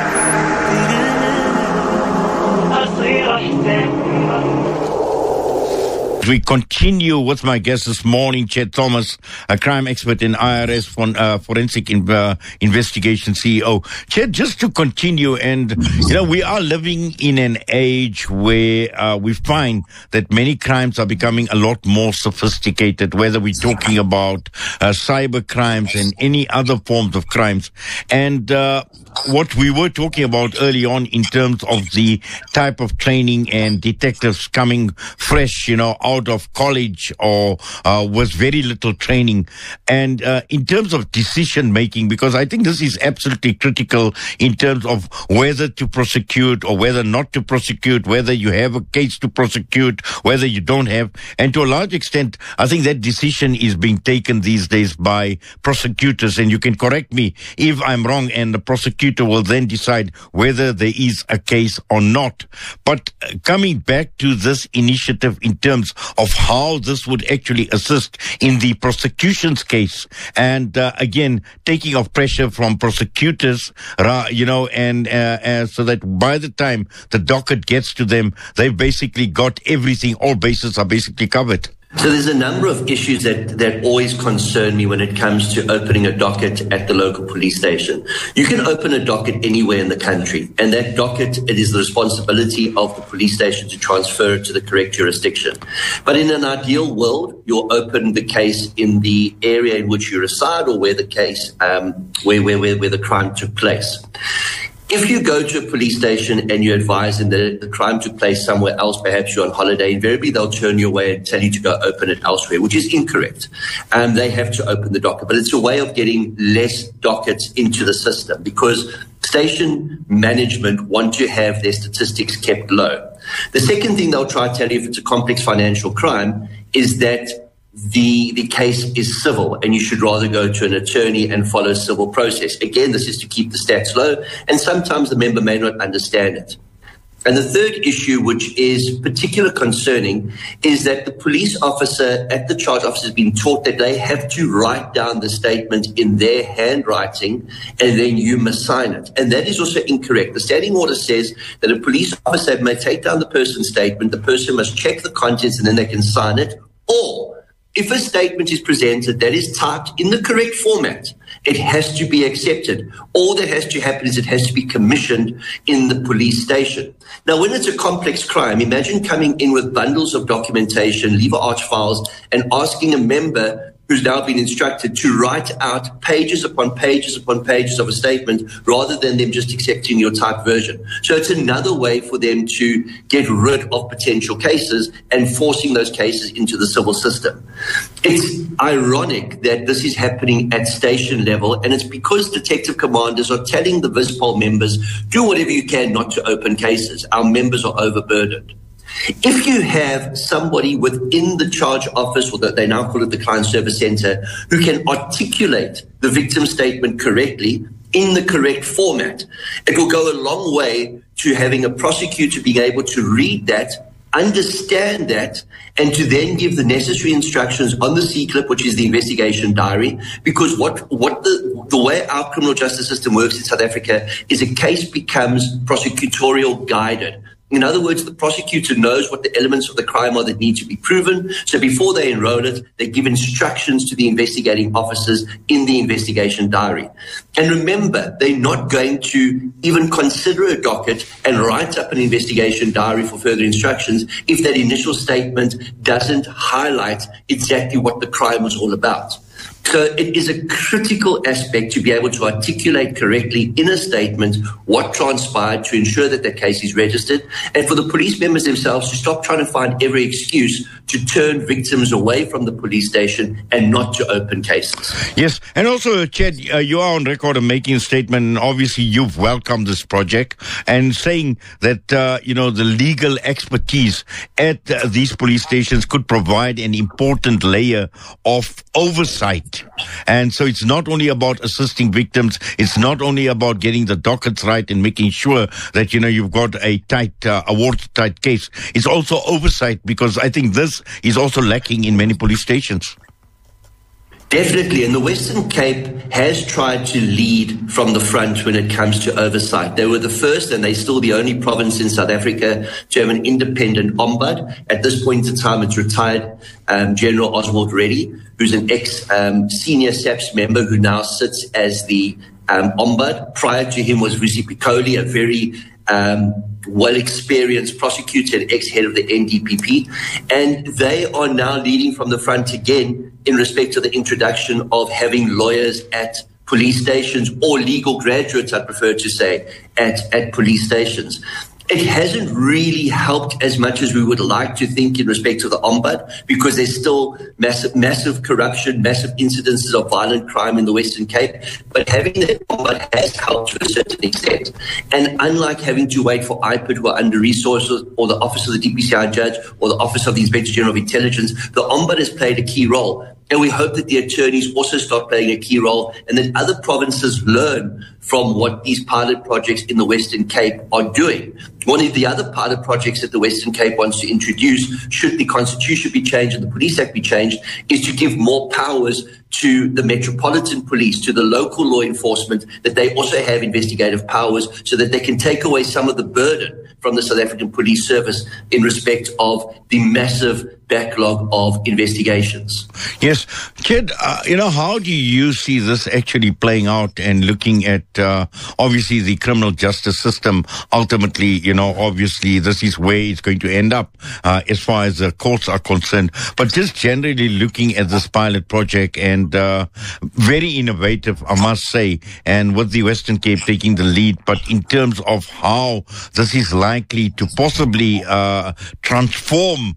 We continue with my guest this morning, Chet Thomas, a crime expert in IRS Forensic Investigation CEO. Chet, just to continue, and we are living in an age where we find that many crimes are becoming a lot more sophisticated, whether we're talking about cyber crimes and any other forms of crimes. And what we were talking about early on in terms of the type of training and detectives coming fresh, out of college or with very little training. And in terms of decision making, because I think this is absolutely critical in terms of whether to prosecute or whether not to prosecute, whether you have a case to prosecute, whether you don't have. And to a large extent, I think that decision is being taken these days by prosecutors. And you can correct me if I'm wrong, and the prosecutor will then decide whether there is a case or not. But coming back to this initiative in terms of how this would actually assist in the prosecution's case, and again, taking off pressure from prosecutors, and so that by the time the docket gets to them, they've basically got everything, all bases are basically covered. So there's a number of issues that always concern me when it comes to opening a docket at the local police station. You can open a docket anywhere in the country, and that docket, it is the responsibility of the police station to transfer it to the correct jurisdiction. But in an ideal world, you'll open the case in the area in which you reside or where the case, where the crime took place. If you go to a police station and you advise them that the crime took place somewhere else, perhaps you're on holiday, invariably they'll turn you away and tell you to go open it elsewhere, which is incorrect. They have to open the docket. But it's a way of getting less dockets into the system because station management want to have their statistics kept low. The second thing they'll try to tell you if it's a complex financial crime is that the case is civil and you should rather go to an attorney and follow civil process. Again, this is to keep the stats low, and sometimes the member may not understand it. And the third issue, which is particularly concerning, is that the police officer at the charge office has been taught that they have to write down the statement in their handwriting and then you must sign it. And that is also incorrect. The standing order says that a police officer may take down the person's statement, the person must check the contents and then they can sign it, or if a statement is presented that is typed in the correct format, it has to be accepted. All that has to happen is it has to be commissioned in the police station. Now, when it's a complex crime, imagine coming in with bundles of documentation, lever arch files, and asking a member who's now been instructed to write out pages upon pages upon pages of a statement rather than them just accepting your typed version. So it's another way for them to get rid of potential cases and forcing those cases into the civil system. It's ironic that this is happening at station level, and it's because detective commanders are telling the VISPOL members, do whatever you can not to open cases. Our members are overburdened. If you have somebody within the charge office, or they now call it the client service center, who can articulate the victim statement correctly in the correct format, it will go a long way to having a prosecutor being able to read that, understand that, and to then give the necessary instructions on the C-clip, which is the investigation diary, because the way our criminal justice system works in South Africa is a case becomes prosecutorial guided. In other words, the prosecutor knows what the elements of the crime are that need to be proven. So before they enroll it, they give instructions to the investigating officers in the investigation diary. And remember, they're not going to even consider a docket and write up an investigation diary for further instructions if that initial statement doesn't highlight exactly what the crime was all about. So it is a critical aspect to be able to articulate correctly in a statement what transpired to ensure that the case is registered, and for the police members themselves to stop trying to find every excuse to turn victims away from the police station and not to open cases. Yes, and also, Ched, you are on record of making a statement, and obviously you've welcomed this project and saying that, the legal expertise at these police stations could provide an important layer of oversight. And so it's not only about assisting victims, it's not only about getting the dockets right and making sure that, you've got a watertight case. It's also oversight, because I think this is also lacking in many police stations. Definitely, and the Western Cape has tried to lead from the front when it comes to oversight. They were the first, and they're still the only province in South Africa to have an independent ombud. At this point in time, it's retired General Oswald Reddy, who's an ex-senior SAPS member who now sits as the ombud. Prior to him was Rusi Piccoli, a very well-experienced prosecutor and ex-head of the NDPP. And they are now leading from the front again in respect to the introduction of having lawyers at police stations, or legal graduates, I prefer to say, at police stations. It hasn't really helped as much as we would like to think in respect to the ombud, because there's still massive corruption, massive incidences of violent crime in the Western Cape. But having that ombud has helped to a certain extent. And unlike having to wait for IPID, who are under-resourced, or the Office of the DPCI Judge, or the Office of the Inspector General of Intelligence, the ombud has played a key role. And we hope that the attorneys also start playing a key role, and that other provinces learn from what these pilot projects in the Western Cape are doing. One of the other pilot projects that the Western Cape wants to introduce, should the Constitution be changed and the Police Act be changed, is to give more powers to the Metropolitan Police, to the local law enforcement, that they also have investigative powers, so that they can take away some of the burden from the South African Police Service in respect of the massive backlog of investigations. Yes. Ched, how do you see this actually playing out, and looking at, obviously, the criminal justice system? Ultimately, obviously, this is where it's going to end up as far as the courts are concerned. But just generally looking at this pilot project, and very innovative, I must say, and with the Western Cape taking the lead, but in terms of how this is likely to possibly transform,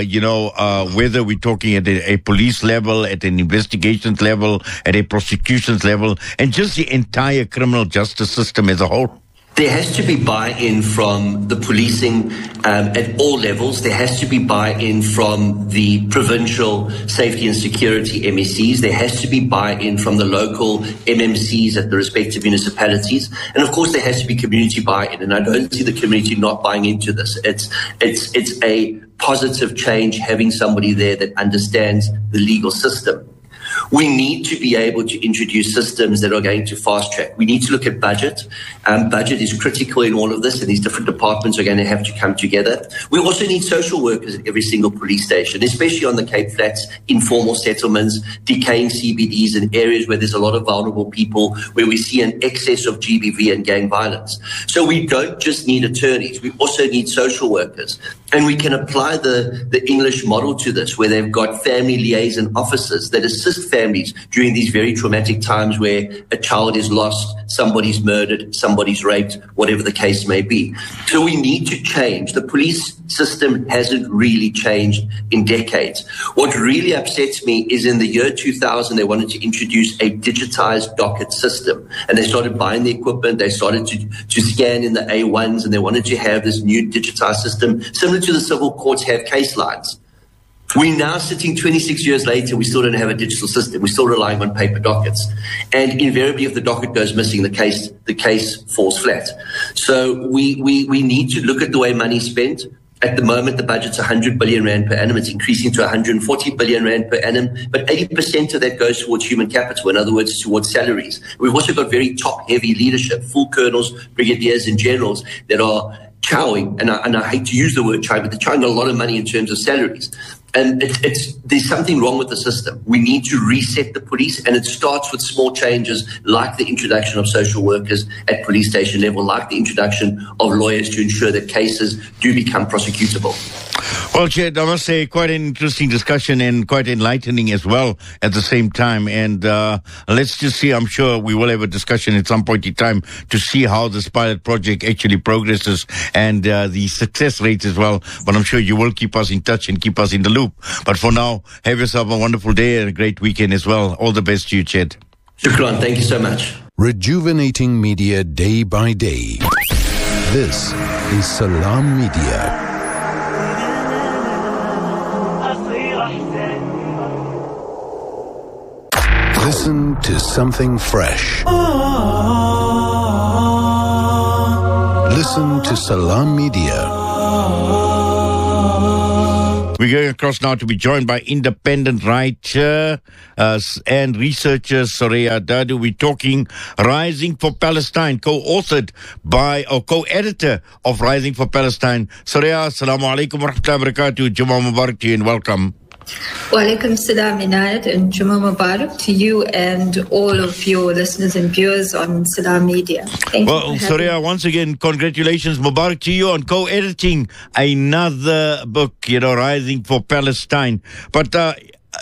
whether we're talking at a police level, at an investigations level, at a prosecutions level, and just the entire criminal justice system as a whole? There has to be buy-in from the policing at all levels. There has to be buy-in from the provincial safety and security MECs. There has to be buy-in from the local MMCs at the respective municipalities. And of course, there has to be community buy-in. And I don't see the community not buying into this. It's a positive change having somebody there that understands the legal system. We need to be able to introduce systems that are going to fast track. We need to look at budget. Budget is critical in all of this, and these different departments are going to have to come together. We also need social workers at every single police station, especially on the Cape Flats, informal settlements, decaying CBDs, and areas where there's a lot of vulnerable people, where we see an excess of GBV and gang violence. So we don't just need attorneys, we also need social workers. And we can apply the English model to this, where they've got family liaison officers that assist families during these very traumatic times where a child is lost, somebody's murdered, somebody's raped, whatever the case may be. So we need to change. The police system hasn't really changed in decades. What really upsets me is in the year 2000, they wanted to introduce a digitized docket system. And they started buying the equipment, they started to scan in the A1s, and they wanted to have this new digitized system, similar to the civil courts have case lines. We're now sitting 26 years later, we still don't have a digital system. We're still relying on paper dockets. And invariably, if the docket goes missing, the case falls flat. So we need to look at the way money's spent. At the moment, the budget's 100 billion rand per annum. It's increasing to 140 billion rand per annum. But 80% of that goes towards human capital. In other words, towards salaries. We've also got very top-heavy leadership, full colonels, brigadiers, and generals that are chowing, and I hate to use the word chow, but they're chowing a lot of money in terms of salaries. And there's something wrong with the system. We need to reset the police, and it starts with small changes like the introduction of social workers at police station level, like the introduction of lawyers to ensure that cases do become prosecutable. Well, Chair, I must say, quite an interesting discussion and quite enlightening as well at the same time. And let's just see, I'm sure we will have a discussion at some point in time to see how this pilot project actually progresses and the success rates as well. But I'm sure you will keep us in touch and keep us in the loop. But for now, have yourself a wonderful day and a great weekend as well. All the best to you, Ched. Shukran, thank you so much. Rejuvenating media day by day. This is Salam Media. Listen to something fresh. Listen to Salam Media. We're going across now to be joined by independent writer and researcher Soraya Dadu. We're talking Rising for Palestine, co-authored by or co-editor of Rising for Palestine. Soraya, assalamu alaikum wa rahmatullahi wa barakatuh. Jummah Mubarak to you and welcome. Wa alaikum salam, Inayat, and Jummah Mubarak to you and all of your listeners and viewers on Salam Media. Thank you. Well, Soraya, once again, congratulations, Mubarak to you on co-editing another book, Rising for Palestine. But